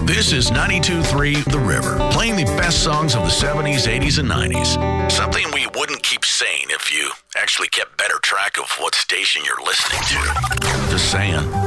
This is 92.3 The River, playing the best songs of the 70s, 80s, and 90s. Something we wouldn't keep saying if you actually kept better track of what station you're listening to. Just saying.